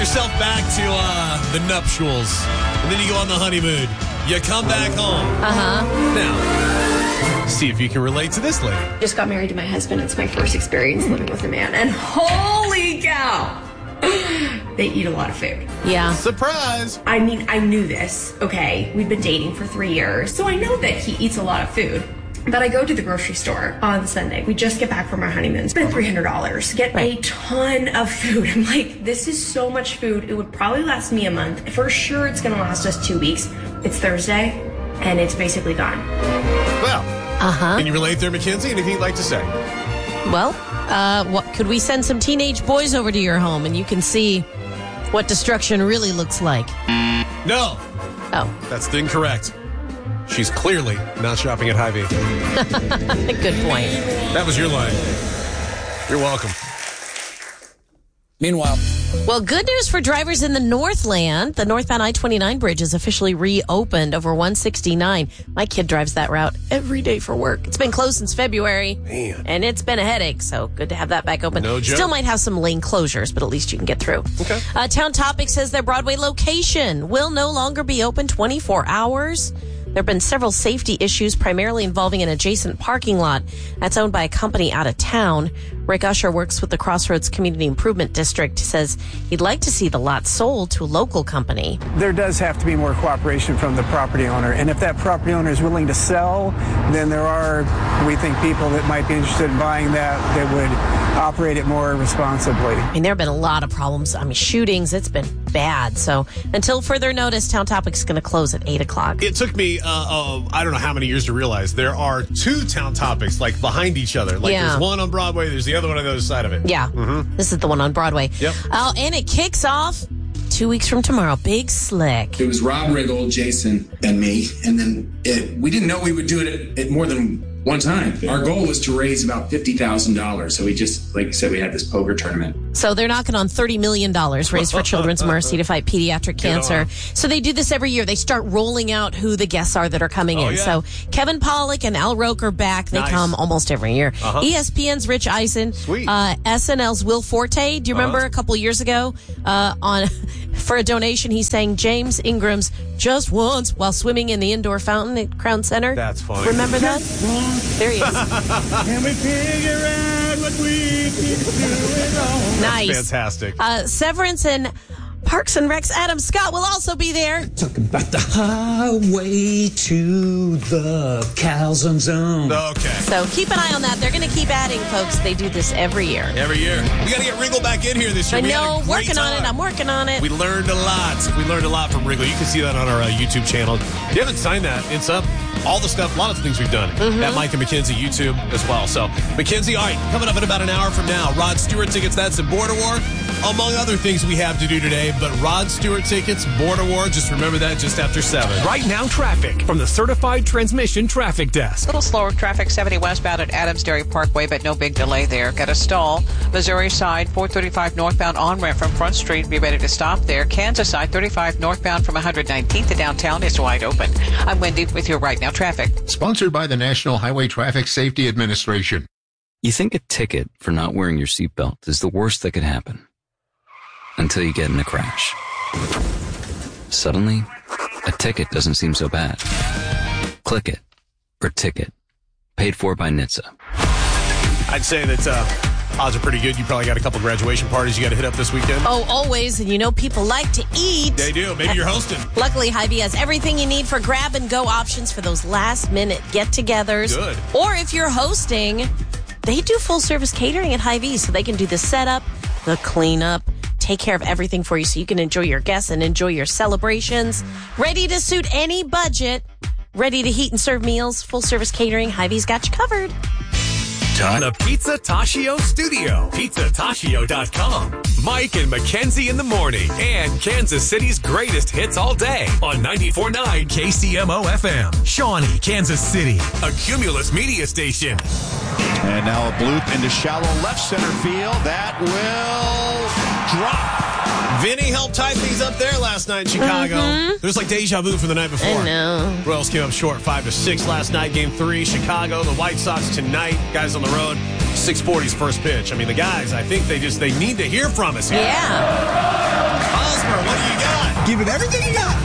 yourself back to the nuptials, and then you go on the honeymoon. You come back home. Now, see if you can relate to this lady. Just got married to my husband. It's my first experience living with a man, and holy cow, they eat a lot of food. Yeah. Surprise. I mean, I knew this, okay? We'd been dating for 3 years, so I know that he eats a lot of food. But I go to the grocery store on Sunday. We just get back from our honeymoon. Spend $300. Get a ton of food. I'm like, this is so much food. It would probably last me a month. For sure, it's going to last us 2 weeks. It's Thursday, and it's basically gone. Well, can you relate there, Mackenzie? Anything you'd like to say? Well, what could we send some teenage boys over to your home, and you can see what destruction really looks like? No. Oh. That's incorrect. She's clearly not shopping at Hy-Vee. Good point. That was your line. You're welcome. Meanwhile. Well, good news for drivers in the Northland. The northbound I-29 bridge is officially reopened over 169. My kid drives that route every day for work. It's been closed since February, and it's been a headache, so good to have that back open. No joke. Still might have some lane closures, but at least you can get through. Okay. Town Topic says their Broadway location will no longer be open 24 hours. There have been several safety issues, primarily involving an adjacent parking lot that's owned by a company out of town. Rick Usher works with the Crossroads Community Improvement District. He says he'd like to see the lot sold to a local company. There does have to be more cooperation from the property owner. And if that property owner is willing to sell, then there are, we think, people that might be interested in buying that would operate it more responsibly. I mean, there have been a lot of problems. I mean, shootings, it's been bad. So until further notice, Town Topic's going to close at 8 o'clock. It took me, I don't know how many years to realize there are two Town Topics, like, behind each other. Like, there's one on Broadway, there's the other one on the other side of it. Yeah. This is the one on Broadway. Yep. And it kicks off 2 weeks from tomorrow. Big Slick. It was Rob Riggle, Jason, and me. And then we didn't know we would do it at more than one time. Our goal was to raise about $50,000. So we just, like you said, we had this poker tournament. So they're knocking on $30 million raised for Children's Mercy to fight pediatric cancer. So they do this every year. They start rolling out who the guests are that are coming in. Yeah. So Kevin Pollak and Al Roker are back. They come almost every year. ESPN's Rich Eisen. Sweet. SNL's Will Forte. Do you remember a couple years ago for a donation, he sang James Ingram's Just Once while swimming in the indoor fountain at Crown Center? That's funny. Remember that? There he is. Can we figure out what we keep doing wrong? Nice. Fantastic. Severance and Parks and Recs Adam Scott will also be there. Talking about the highway to the calzone zone. Okay. So keep an eye on that. They're going to keep adding, folks. They do this every year. Every year. We got to get Riggle back in here this year. I know. Working on it. I'm working on it. We learned a lot. We learned a lot from Riggle. You can see that on our YouTube channel. If you haven't signed that, it's up. All the stuff, a lot of things we've done at Mike and Mackenzie YouTube as well. So, Mackenzie, all right, coming up in about an hour from now, Rod Stewart tickets, that's at Border War, among other things we have to do today. But Rod Stewart tickets, Border War, just remember that just after 7. Right now, traffic from the Certified Transmission Traffic Desk. A little slower traffic 70 westbound at Adams Dairy Parkway, but no big delay there. Got a stall. Missouri side, 435 northbound on-ramp from Front Street. Be ready to stop there. Kansas side, 35 northbound from 119th to downtown is wide open. I'm Wendy with your Right Now traffic. Sponsored by the National Highway Traffic Safety Administration. You think a ticket for not wearing your seatbelt is the worst that could happen. Until you get in a crash. Suddenly, a ticket doesn't seem so bad. Click it. Or ticket. Paid for by NHTSA. I'd say that odds are pretty good. You probably got a couple graduation parties you got to hit up this weekend. Oh, always. And you know people like to eat. They do. Maybe you're hosting. Luckily, Hy-Vee has everything you need for grab-and-go options for those last-minute get-togethers. Good. Or if you're hosting, they do full-service catering at Hy-Vee, so they can do the setup, the cleanup, take care of everything for you so you can enjoy your guests and enjoy your celebrations. Ready to suit any budget. Ready to heat and serve meals. Full-service catering. Hy-Vee's got you covered. The Pizza Tashio Studio. PizzaTashio.com. Mike and Mackenzie in the morning. And Kansas City's greatest hits all day on 94.9 KCMO FM. Shawnee, Kansas City. A Cumulus media station. And now a bloop into shallow left center field. That will drop. Vinny helped tie things up there last night in Chicago. It was like deja vu from the night before. I know. Royals came up short 5-6 last night, game 3. Chicago, the White Sox tonight. Guys on the road, 6:40's first pitch. I mean, the guys, I think they need to hear from us here. Yeah. Give it everything you got.